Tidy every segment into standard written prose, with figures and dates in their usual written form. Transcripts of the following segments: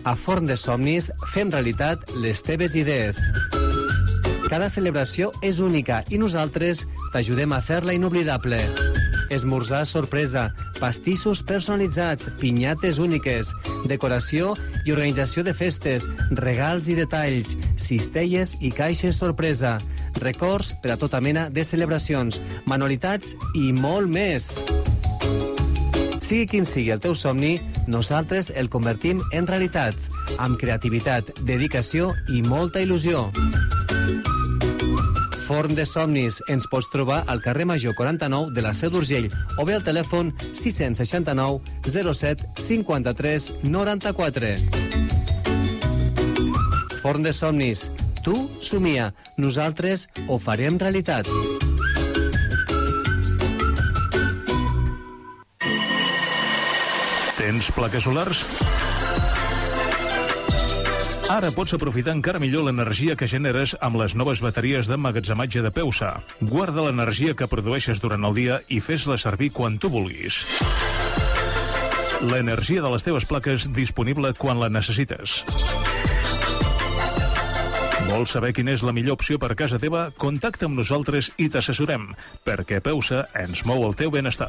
A Forn de Somnis fem realitat les teves idees. Cada celebració és única i nosaltres t'ajudem a fer-la inoblidable. Esmorzar sorpresa, pastissos personalitzats, pinyates úniques, decoració i organització de festes, regals i detalls, cistelles i caixes sorpresa, records per a tota mena de celebracions, manualitats i molt més. Sigui quin sigui el teu somni, nosaltres el convertim en realitat, amb creativitat, dedicació i molta il·lusió. Forn de Somnis. Ens pots trobar al carrer Major 49 de la Seu d'Urgell o bé al telèfon 669 07 53 94. Forn de Somnis. Tu somia, nosaltres ho farem realitat. Tens plaques solars? Ara pots aprofitar encara millor l'energia que generes amb les noves bateries d'emmagatzematge de Peusa. Guarda l'energia que produeixes durant el dia i fes-la servir quan tu vulguis. L'energia de les teves plaques disponible quan la necessites. Vols saber quina és la millor opció per casa teva? Contacta amb nosaltres i t'assessorem, perquè Peusa ens mou el teu benestar.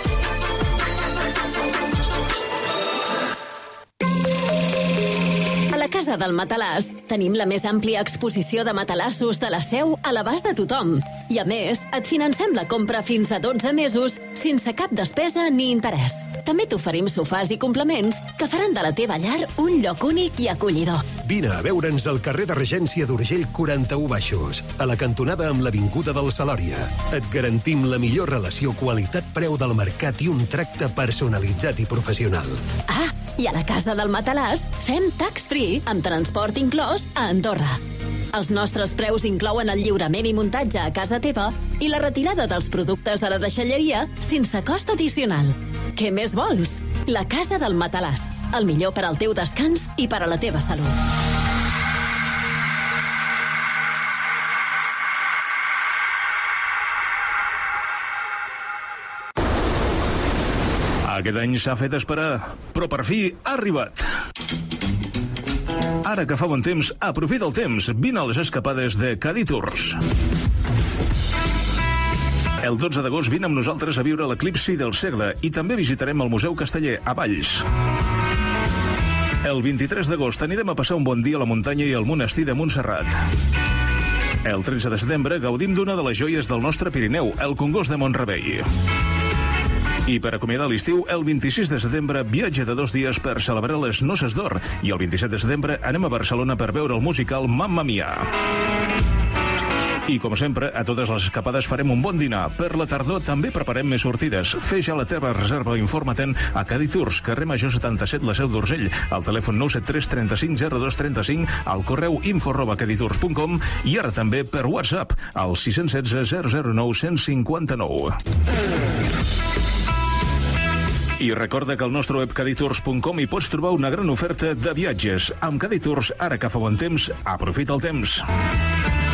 A Casa del Matalàs tenim la més àmplia exposició de matalassos de la Seu a l'abast de tothom. I a més, et financem la compra fins a 12 mesos sense cap despesa ni interès. També t'oferim sofàs i complements que faran de la teva llar un lloc únic i acollidor. Vine a veure'ns al carrer de Regència d'Urgell 41 Baixos, a la cantonada amb l'Avinguda del Salòria. Et garantim la millor relació qualitat-preu del mercat i un tracte personalitzat i professional. Ah, i a la Casa del Matalàs fem tax-free amb transport inclòs a Andorra. Els nostres preus inclouen el lliurament i muntatge a casa teva i la retirada dels productes a la deixalleria sense cost addicional. Què més vols? La Casa del Matalàs. El millor per al teu descans i per a la teva salut. Aquest any s'ha fet esperar, però per fi ha arribat. Ara que fa bon temps, aprofita el temps. Vine a les escapades de Caditours. El 12 d'agost vine amb nosaltres a viure l'eclipsi del segle i també visitarem el Museu Casteller a Valls. El 23 d'agost anirem a passar un bon dia a la muntanya i al monestir de Montserrat. El 13 de setembre gaudim d'una de les joies del nostre Pirineu, el Congost de Mont-rebei. I per acomiadar l'estiu, el 26 de setembre viatge de 2 dies per celebrar les Noces d'Or i el 27 de setembre anem a Barcelona per veure el musical Mamma Mia. I com sempre, a totes les escapades farem un bon dinar. Per la tardor també preparem més sortides. Fes ja la teva reserva o informa-te'n a Caditours, carrer Major 77, la Seu d'Urgell, al telèfon 973 35 02 35, al correu info@caditours.com i ara també per WhatsApp, al 616 009 159. I recorda que al nostre web caditours.com hi pots trobar una gran oferta de viatges. Amb Caditours, ara que fa bon temps, aprofita el temps.